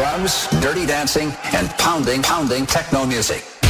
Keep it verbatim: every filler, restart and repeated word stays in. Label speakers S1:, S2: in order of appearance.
S1: drugs, dirty dancing, and pounding, pounding techno music.